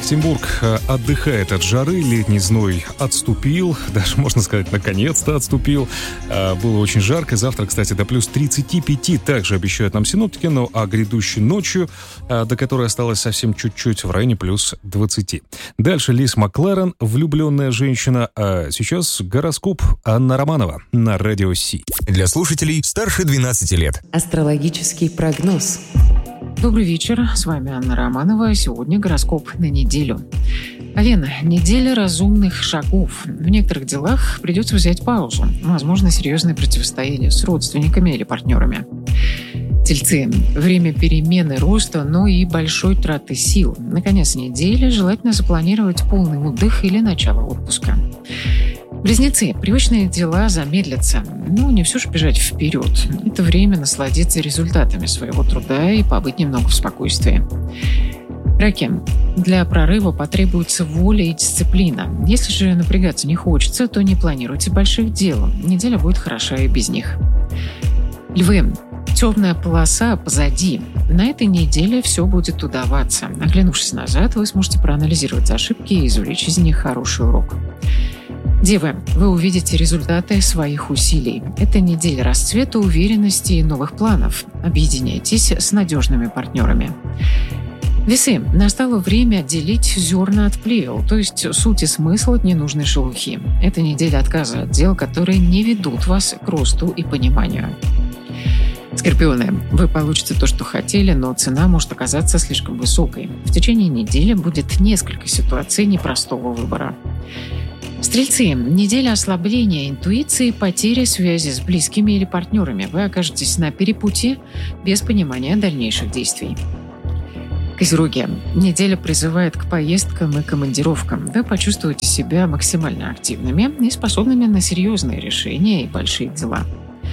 Екатеринбург отдыхает от жары, летний зной отступил, даже можно сказать, наконец-то отступил. Было очень жарко, завтра, кстати, до плюс 35 также обещают нам синоптики, но а грядущей ночью, до которой осталось совсем чуть-чуть, в районе плюс 20. Дальше Лиз Макларен, влюбленная женщина, а сейчас гороскоп Анна Романова на Радио Си. Для слушателей старше 12 лет. Астрологический прогноз. Добрый вечер, с вами Анна Романова. Сегодня гороскоп на неделю. Овен, неделя разумных шагов. В некоторых делах придется взять паузу. Возможно, серьезное противостояние с родственниками или партнерами. Тельцы, время перемены роста, но и большой траты сил. На конец недели желательно запланировать полный отдых или начало отпуска. Близнецы, привычные дела замедлятся, но не все же бежать вперед. Это время насладиться результатами своего труда и побыть немного в спокойствии. Раки, для прорыва потребуется воля и дисциплина. Если же напрягаться не хочется, то не планируйте больших дел. Неделя будет хороша и без них. Львы, темная полоса позади. На этой неделе все будет удаваться. Оглянувшись назад, вы сможете проанализировать ошибки и извлечь из них хороший урок. Девы, вы увидите результаты своих усилий. Это неделя расцвета, уверенности и новых планов. Объединяйтесь с надежными партнерами. Весы, настало время отделить зерна от плевел, то есть суть и смысл от ненужной шелухи. Это неделя отказа от дел, которые не ведут вас к росту и пониманию. Скорпионы, вы получите то, что хотели, но цена может оказаться слишком высокой. В течение недели будет несколько ситуаций непростого выбора. Стрельцы, неделя ослабления интуиции, потери связи с близкими или партнерами. Вы окажетесь на перепутье без понимания дальнейших действий. Козероги, неделя призывает к поездкам и командировкам. Вы почувствуете себя максимально активными и способными на серьезные решения и большие дела.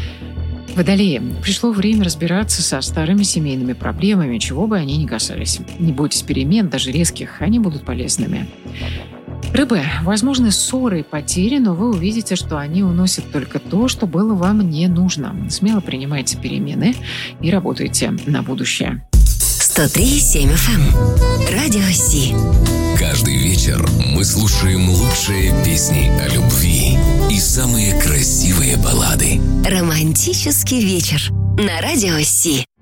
Водолеи, пришло время разбираться со старыми семейными проблемами, чего бы они ни касались. Не бойтесь перемен, даже резких, они будут полезными. Рыбы, возможны ссоры и потери, но вы увидите, что они уносят только то, что было вам не нужно. Смело принимайте перемены и работайте на будущее. 103,7 FM. Радио Си. Каждый вечер мы слушаем лучшие песни о любви и самые красивые баллады. Романтический вечер на Радио Си.